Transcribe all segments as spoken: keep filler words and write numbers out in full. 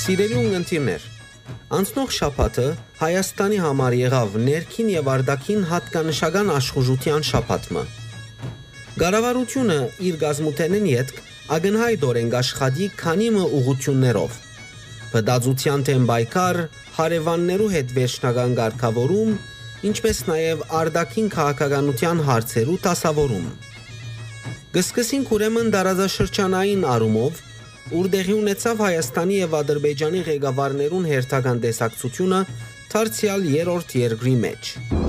Սիրելի ունգընտիրներ, անցնող շաբաթը Հայաստանի համար եղավ ներքին եւ արտաքին հատկանշական աշխուժության շաբաթը։ Կառավարությունը իր գազმութենեն յետք ագնհայտորեն աշխատի քանի մը ուղղություններով։ Բդածության թեմ բայկար, հարևաններու հետ վերջնական ղեկավարում, ինչպես նաև արտաքին քաղաքականության հարցերու դասավորում։ Գսկսին ուրեմն դարաշրջանային առումով, ուր տեղի ունեցավ Հայաստանի եւ Ադրբեջանի ղեկավարներուն հերթական տեսակցությունը դարձյալ երրորդ երկրի մեջ։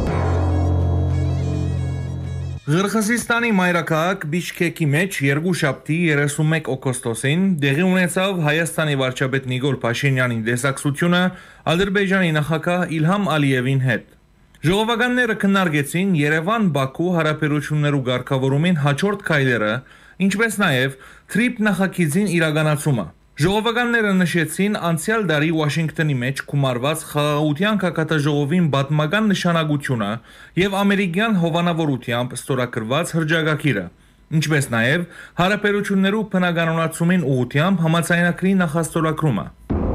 Ղրղըզստանի մայրաքաղաք Բիշքեկի մեջ երկուշաբթի երեսունմեկ օգոստոսին տեղի ունեցավ Հայաստանի վարչապետ Նիկոլ Փաշինյանի տեսակցությունը Ադրբեջանի նախագահ Իլհամ Ալիևին հետ։ Ժողովականները քննարկեցին Երևան-Բաքու հարաբերություններու ղեկավարումին հաջորդ քայլերը, ինչպես նաև Թրիփ նախագիծին իրականացումը։ Ժողովականները նշեցին անցյալ տարի Վաշինգտոնի մեջ գումարված խաղաղության գագաթնաժողովին պատմական նշանակությունը եւ ամերիկյան հովանավորությամբ ստորագրված հրճակագիրը, ինչպես նաև հարաբերություններու բնականոնացումին ուղղությամբ համաձայնագրի նախաստորագրումը։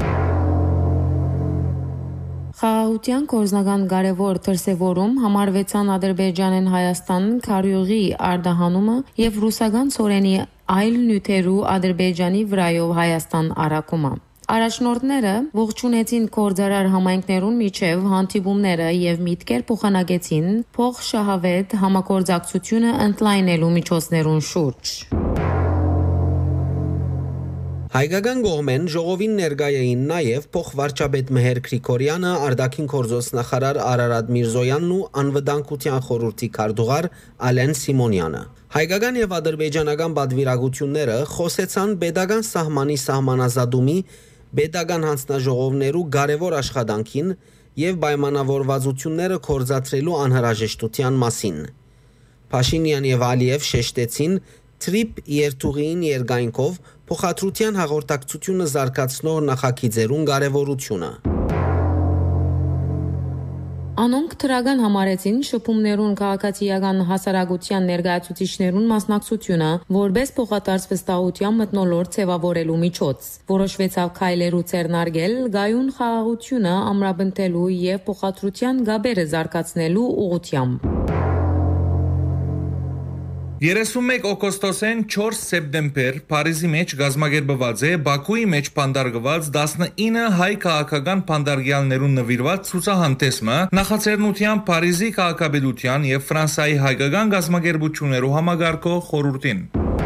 Խաղաղության կորզնական կարևոր դրսևորում համարվեցան Ադրբեջանեն Հայաստան քարյուղի արտահանումը եւ ռուսական ծորենի այլ նյութերու Ադրբեջանի վրայով Հայաստան առաքումը։ Առաջնորդները ողջունեցին կորձարար համայնքներուն միջև հանդիպումները եւ միտքեր փոխանակեցին փոխշահավետ համագործակցությունը ընդլայնելու միջոցներուն շուրջ։ Հայկական կողմեն ժողովին ներկայ էին նաև փոխվարչապետ Մեհեր Գրիգորյանը, արտաքին գործոս նախարար Արարատ Միրզոյանն ու անվտանգության խորհրդի քարտուղար Ալեն Սիմոնյանը։ Հայկական եւ ադրբեջանական պատվիրակությունները խոսեցան պետական սահմանի սահմանազատումի, պետական հանձնաժողովներու կարևոր աշխատանքին եւ պայմանավորվածությունները կորզացրելու անհրաժեշտության մասին։ Փաշինյան եւ Ալիև շեշտեցին Թրիփ երթուղին երկայնքով փոխադրության հաղորդակցությունը զարգացնող նախագիծերուն կարևորությունը։ Անոնք թրագան համարեցին շփումներուն քաղաքացիական հասարակության ներկայացուցիչներուն մասնակցությունը որպես փոխադարձ վստահության մթնոլորտ ձևավորելու միջոց։ Որոշվեցավ քայլերու ձեռնարկել գայուն խաղաղությունը ամրապնդելու եւ փոխադրության գաբերը զարգացնելու ուղղությամբ։ երեսունմեկ օգոստոսեն չորս սեպտեմբեր Փարիզի մեջ գազմագերբված է Բաքուի մեջ բանդարգված տասնինը հայ քաղաքական բանդարգյալներուն նվիրված ցուցահանդեսը նախաձեռնությամբ Փարիզի քաղաքապետության եւ Ֆրանսիայի հայկական գազմագերբություններու համագարկող խորհրդին։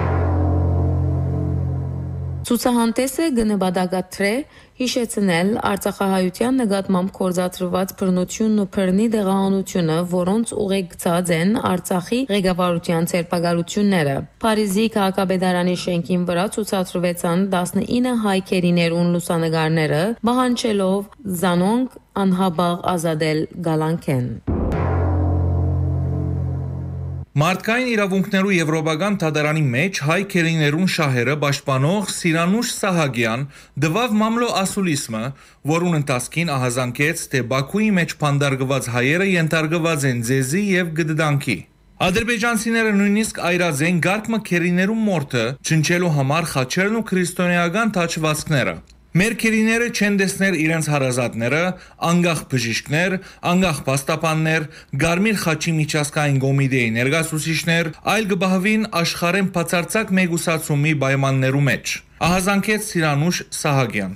Ցուցահանդեսը գնահատակատրե հիշեցնել Արցախահայության նկատմամբ կորզածրված բռնությունն ու բռնի դեղահանությունը, որոնց ուղեկցած են Արցախի ղեկավարության ցերպակալությունները։ Փարիզի քաղաքապետարանի շենքին վրա ցուցադրվեցան տասնինը հայ քերիներուն լուսանկարները, բանջելով զանոնք անհաբաղ ազատել գալանքեն։ Մարդկային իրավունքներու եվրոպական թատերանի մեջ հայ քերիներուն շահերը պաշտպանող Սիրանուշ Սահակյան դվավ մամլո ասուլիսմը, որուն ընթացքին ահազանգեց, թե Բաքուի մեջ բանդարգված հայերը ենթարկված են ձեզի եւ գդդանքի։ Ադրբեջանցիները նույնիսկ այրած են գարկմը քերիներուն մորթը, չնչելու համար խաչերն ու քրիստոնեական թաչվածքները։ Մեր քերիները չեն տեսներ իրենց հարազատները, անգախ բժիշկներ, անգախ պաստապաններ, Գարմիր խաչի միջազգային կոմիտեի ներկայացուցիչներ, այլ գբահվին աշխարհեն բացարձակ մեգուսացումի պայմաններու մեջ։ Ահազանգեց Սիրանուշ Սահակյան։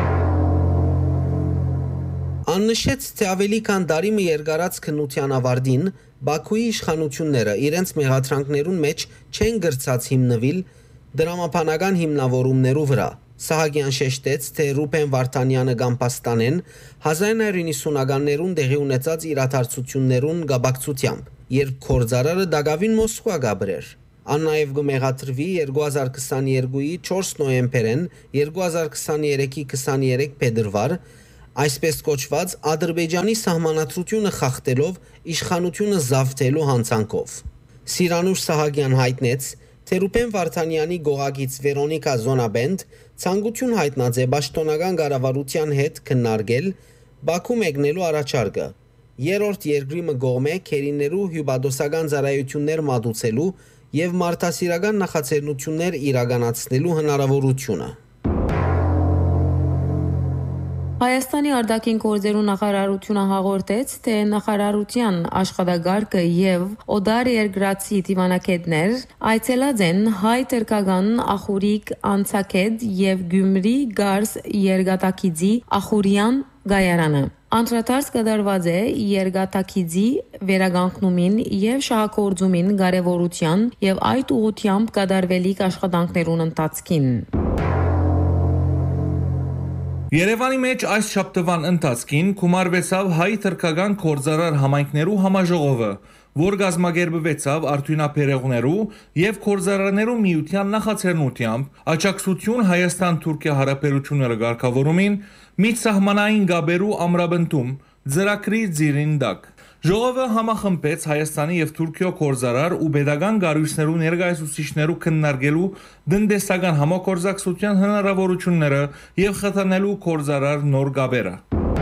Աննշեց, թե ավելի քան տարի մի երկարած քննության ավարտին Բաքուի իշխանությունները իրենց մեղադրանքներուն մեջ չեն գրծած հիմնվել դրամապանական հիմնավորումներու վրա։ Սահակյան շեշտեց, թե Ռուբեն Վարդանյանը Գամպաստանեն հազար նոյ նվնյակներուն տեղի ունեցած իրադարձություններուն գաբակցությամբ, երբ կորձարարը դակավին Մոսկվա գաբրեր։ Ան նաև գմեղատրվի երկու հազար քսաներկուի չորս նոյեմբերեն երկու հազար քսաներեքի քսաներեք փետրվար այսպես կոչված Ադրբեջանի սահմանադրությունը խախտելով իշխանությունը զավթելու հանցանքով։ Սիրանուշ Սահակյան հայտնեց, թե Ռուբեն Վարդանյանի գողագից Վերոնիկա Զոնաբենդ ցանկություն հայտնած է պաշտոնական կառավարության հետ քննարկել Բաքու մեկնելու առաջարկը, երրորդ երկրի մգողմե քերիներու հյուպատոսական ծառայություններ մատուցելու եւ մարդասիրական նախաձեռնություններ իրականացնելու հնարավորությունը։ Հայաստանի արտաքին գործերու նախարարությունը հաղորդեց, թե նախարարության աշխատակարգը եւ օդար երկրացի դիվանագետներ այցելած են հայ-թուրքական ախուրիկ անցակետ եւ Գյումրի Գարս երկաթակիցի ախուրյան գայարանը։ Անդրադարձ կատարված է երկաթակիցի վերականգնումին եւ շահագործումին կարեւորության եւ այդ ուղղությամբ կատարվելիք աշխատանքներուն ընթացքին։ Երևանի մեջ այս շաբթվան ընթացքին կումարվեցավ հայ-թուրքական գործարար համայնքներու համաժողովը, որ կազմակերպվեցավ արդյունաբերողներու եւ գործարարներու միության նախաձեռնությամբ աջակցություն Հայաստան-Թուրքիա հարաբերությունները ղեկավարումին միջսահմանային գաբերու ամրապնդում ծրագրի ծիրին տակ։ Ժողովը համախմբեց Հայաստանի եւ Թուրքիո գործարար ու pedagogan գարույցներու ներկայացուցիչներու քննարկելու տնտեսական համագործակցության հնարավորությունները եւ խթանելու գործարար նոր գաբերը։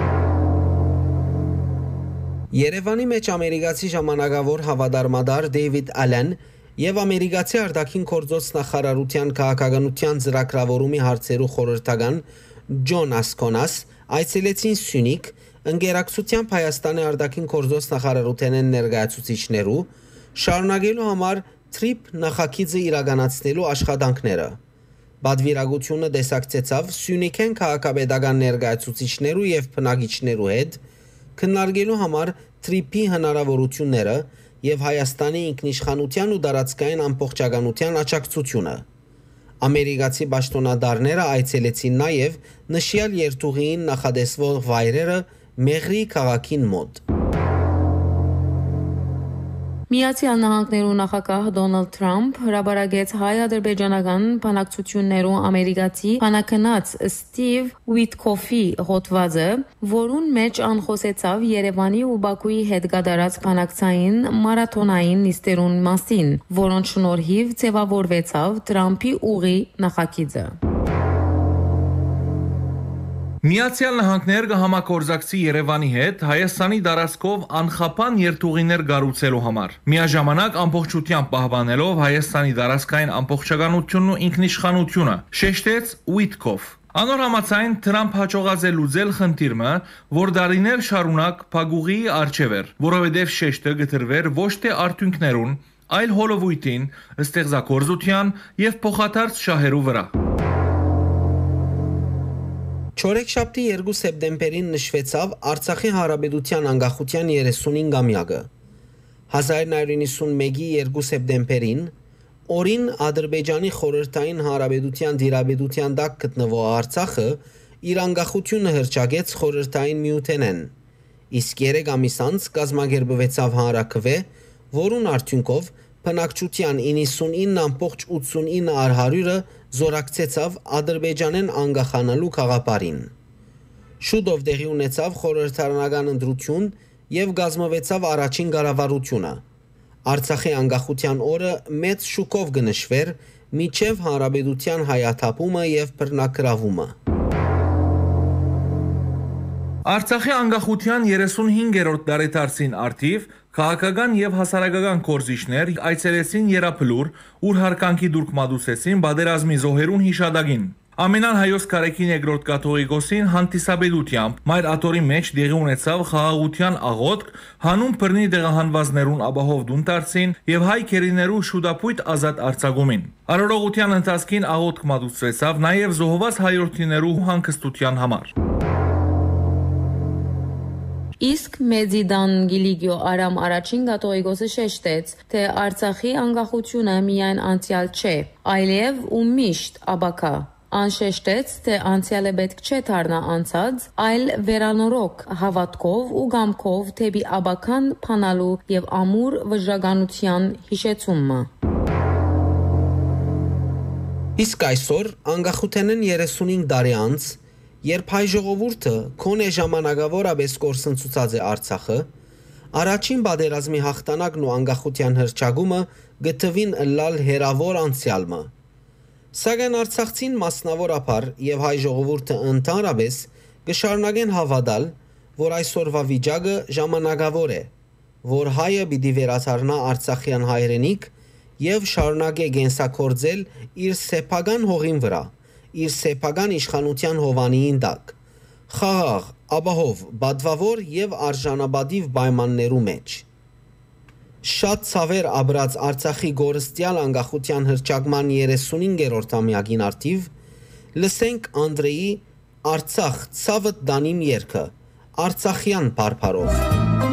Երևանի մեջ ամերիկացի ժամանակավոր հավատարմադար Դեյվիդ Ալեն եւ ամերիկացի արտաքին գործոց նախարարության քաղաքականության ծրագրավորումի հարցերու խորհրդական Ջոն Ասկոնաս այցելեցին Սյունիք ընկերակցությամբ Հայաստանի արտաքին գործոց նախարարության ներկայացուցիչներու շարունակելու համար թրիփ նախագիծը իրականացնելու աշխատանքները։ Բադվիրագությունը դեսակցեցավ Սյունիքեն քաղաքապետական ներկայացուցիչներու եւ բնակիչներու հետ քննարկելու համար թրիփի հնարավորությունները եւ Հայաստանի ինքնիշխանության ու դարածքային ամբողջականության աջակցությունը։ Ամերիկացի պաշտոնատարները այցելեցին նաեւ նշյալ երթուղիին նախադեсվող վայրերը Մեղրի քաղաքին մոտ։ Միացյալ Նահանգներու նախագահ Դոնալդ Թրամփ հրապարակեց հայ-ադրբեջանական բանակցություններու ամերիկացի բանակնած Ստիվ Ուիտկոֆի հոդվածը, որուն մեջ անխոսեցավ Երևանի ու Բաքուի հետ կատարած բանակցային մարաթոնային նիստերուն մասին, որոնց շնորհիվ ձևավորվեցավ Թրամփի ուղի նախագիծը։ Միացյալ Նահանգներ կհամագործակցի Երևանի հետ Հայաստանի դարածքով անխափան երթուղիներ կառուցելու համար, միաժամանակ ամբողջությամբ պահպանելով Հայաստանի դարածքային ամբողջականությունն ու ինքնիշխանությունը, շեշտեց Ուիտկոֆ։ Անոր համաձայն Թրամփ հաջողած է լուծել խնդիրը, որ դարիներ շարունակ փակուղի արժև էր, որովհետև շեշտը գտրվեր ոչ թե արդյունքներուն, այլ հոլովույթին, ստեղծագործության եւ փոխադարձ շահերու վրա։ Չորեքշաբթի երկու սեպտեմբերին նշվեցավ Արցախի Հանրապետության անկախության երեսունինգամյակը։ հազար նոյ հարյուր նվաթ երկու սեպտեմբերին օրին Ադրբեջանի խորհրդային հանրապետության դիրապետության տակ գտնվող Արցախը իր անկախությունը հռչակեց խորհրդային միութենեն, իսկ երեք ամիս անց կազմակերպվեցավ հանրաքվե, որուն արդյունքով բնակչության իննսունինը ամբողջ ութսունինը առ հարյուրը զորակցեցավ Ադրբեջանեն անկախանալու խաղապարին։ Շուտով տեղի ունեցավ խորհրդարանական ընտրություն եւ կազմվեցավ առաջին կառավարությունը։ Արցախի անկախության օրը մեծ շուկով կնշվեր միջև հանրապետության հայաթափումը եւ բռնագրավումը։ Արցախի անկախության երեսունհինգերորդ տարեդարձին արդիվ քաղաքական եւ հասարակական կորզիչներ այցելեցին Երապլուր, ուր հարկանքի դուրք մատուցեցին բادرազմի զոհերուն հիշադակին։ Ամենան հայոց կարեկին երկրորդ կաթողիկոսին հանդիսաբերությամբ մայր աթորի մեջ դեղի ունեցավ խաղաղության աղոթք, հանուն բռնի դեղահանվածներուն ապահով դունտարցին եւ հայ քերիներու շուտապույտ ազատ արձակումին։ Արարողության ընթացքին աղոթք մատուցվեցավ նաեւ զոհված հայրենիներու հանգստության համար։ Իսկ Մեծիդան Գիլիգիո Արամ առաջին կաթողիկոսը շեշտեց, թե Արցախի անկախությունը միայն անցյալ չէ, այլև ու միշտ աբակա։ Անշեշտեց, թե անցյալը պետք չէ դառնա անցած, այլ վերանորոգ հավատքով ու գամքով թեպի աբական փանալու եւ ամուր վժականության հիշեցումը։ Իսկ այսօր անկախութենեն երեսունհինգ տարի անց, երբ հայ ժողովուրդը քոնե ժամանակավորապես կորսնցուցած է Արցախը, առաջին բادرազմի հաղթանակն ու անկախության հռչակումը գտվին ըլլալ հերավոր անցյալը։ Սակայն Արցախցին մասնավորապես եւ հայ ժողովուրդը ընդհանրապես կշարունակեն հավատալ, որ այսօրվա վիճակը ժամանակավոր է, որ հայը պիտի վերադառնա Արցախյան հայրենիք եւ շարունակե գենսակորձել իր սեփական հողին վրա, իր սեփական իշխանության հովանիին տակ, խաղաղ, ապահով, բադվավոր եւ արժանաբադիվ պայմաններու մեջ։ Շատ ցավեր ապրած Արցախի գորստյալ անկախության հռչակման երեսունհինգերորդ ամյակին արդիվ լսենք Անդրեի Արցախ ցավը դանիմ երգը Արցախյան բարբարով։